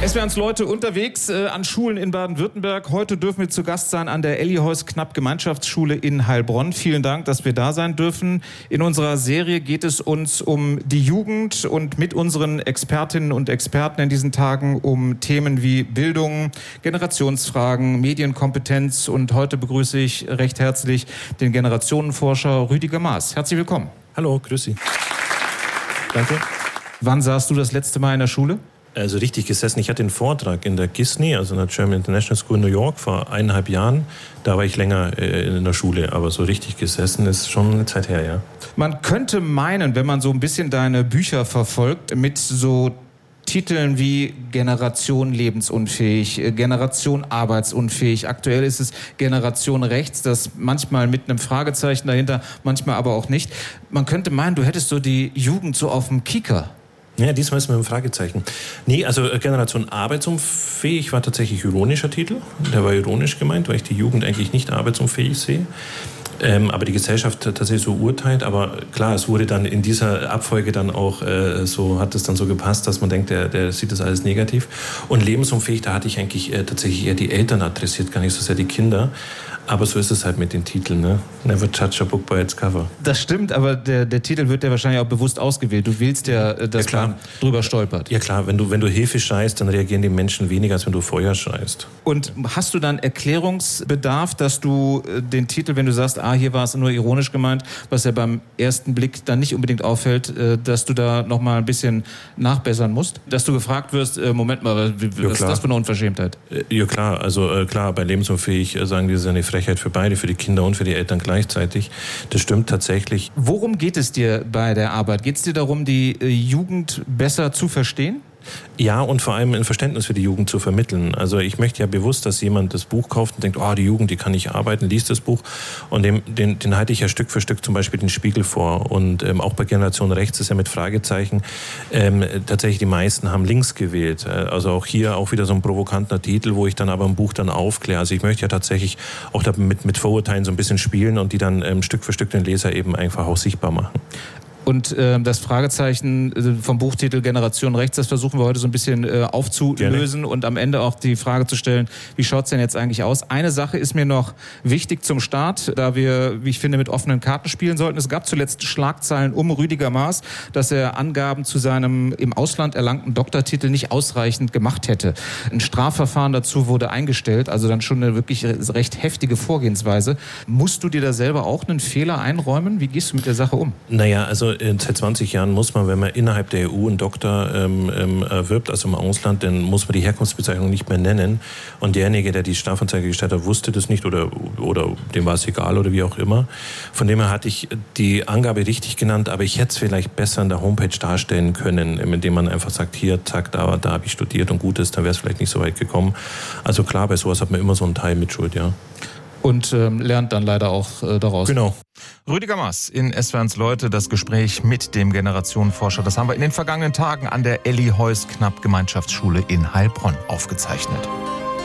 SWR1 Leute unterwegs an Schulen in Baden-Württemberg. Heute dürfen wir zu Gast sein an der Elli-Heuss-Knapp-Gemeinschaftsschule in Heilbronn. Vielen Dank, dass wir da sein dürfen. In unserer Serie geht es uns um die Jugend und mit unseren Expertinnen und Experten in diesen Tagen um Themen wie Bildung, Generationsfragen, Medienkompetenz. Und heute begrüße ich recht herzlich den Generationenforscher Rüdiger Maaß. Herzlich willkommen. Hallo, grüß Sie. Danke. Wann saßt du das letzte Mal in der Schule? Also richtig gesessen. Ich hatte einen Vortrag in der GISNI, also in der German International School in New York, vor 1,5 Jahren. Da war ich länger in der Schule, aber so richtig gesessen ist schon eine Zeit her, ja. Man könnte meinen, wenn man so ein bisschen deine Bücher verfolgt, mit so Titeln wie Generation lebensunfähig, Generation arbeitsunfähig. Aktuell ist es Generation rechts, das manchmal mit einem Fragezeichen dahinter, manchmal aber auch nicht. Man könnte meinen, du hättest so die Jugend so auf dem Kieker. Ja, diesmal ist mit einem Fragezeichen. Nee, also Generation arbeitsunfähig war tatsächlich ironischer Titel. Der war ironisch gemeint, weil ich die Jugend eigentlich nicht arbeitsunfähig sehe. Aber die Gesellschaft tatsächlich so urteilt. Aber klar, es wurde dann in dieser Abfolge dann auch so, hat es dann so gepasst, dass man denkt, der sieht das alles negativ. Und lebensunfähig, da hatte ich eigentlich tatsächlich eher die Eltern adressiert, gar nicht so sehr die Kinder. Aber so ist es halt mit den Titeln, ne? Never judge a book by its cover. Das stimmt, aber der Titel wird ja wahrscheinlich auch bewusst ausgewählt. Du willst ja, dass man drüber stolpert. Ja klar, wenn du Hilfe schreist, dann reagieren die Menschen weniger, als wenn du Feuer schreist. Und hast du dann Erklärungsbedarf, dass du den Titel, wenn du sagst, hier war es nur ironisch gemeint, was ja beim ersten Blick dann nicht unbedingt auffällt, dass du da nochmal ein bisschen nachbessern musst? Dass du gefragt wirst, Moment mal, was ist das für eine Unverschämtheit? Ja klar, also klar, bei lebensunfähig sagen die, das ist eine Frechheit für beide, für die Kinder und für die Eltern gleichzeitig. Das stimmt tatsächlich. Worum geht es dir bei der Arbeit? Geht es dir darum, die Jugend besser zu verstehen? Ja, und vor allem ein Verständnis für die Jugend zu vermitteln. Also ich möchte ja bewusst, dass jemand das Buch kauft und denkt, die Jugend, die kann nicht arbeiten, liest das Buch. Und den halte ich ja Stück für Stück zum Beispiel den Spiegel vor. Und auch bei Generation Rechts ist ja mit Fragezeichen. Tatsächlich die meisten haben links gewählt. Also auch hier auch wieder so ein provokanter Titel, wo ich dann aber im Buch dann aufkläre. Also ich möchte ja tatsächlich auch mit Vorurteilen so ein bisschen spielen und die dann Stück für Stück den Leser eben einfach auch sichtbar machen. Und das Fragezeichen vom Buchtitel Generation Rechts, das versuchen wir heute so ein bisschen aufzulösen. Gerne. Und am Ende auch die Frage zu stellen, wie schaut's denn jetzt eigentlich aus? Eine Sache ist mir noch wichtig zum Start, da wir, wie ich finde, mit offenen Karten spielen sollten. Es gab zuletzt Schlagzeilen um Rüdiger Maaß, dass er Angaben zu seinem im Ausland erlangten Doktortitel nicht ausreichend gemacht hätte. Ein Strafverfahren dazu wurde eingestellt, also dann schon eine wirklich recht heftige Vorgehensweise. Musst du dir da selber auch einen Fehler einräumen? Wie gehst du mit der Sache um? Naja, also seit 20 Jahren muss man, wenn man innerhalb der EU einen Doktor erwirbt, also im Ausland, dann muss man die Herkunftsbezeichnung nicht mehr nennen. Und derjenige, der die Strafanzeige gestellt hat, wusste das nicht oder dem war es egal oder wie auch immer. Von dem her hatte ich die Angabe richtig genannt, aber ich hätte es vielleicht besser an der Homepage darstellen können, indem man einfach sagt, hier, zack, da habe ich studiert und gut ist, dann wäre es vielleicht nicht so weit gekommen. Also klar, bei sowas hat man immer so einen Teil mit Schuld, ja. Und lernt dann leider auch daraus. Genau. Rüdiger Maaß in SWR1 Leute, das Gespräch mit dem Generationenforscher. Das haben wir in den vergangenen Tagen an der Elli-Heuss-Knapp-Gemeinschaftsschule in Heilbronn aufgezeichnet.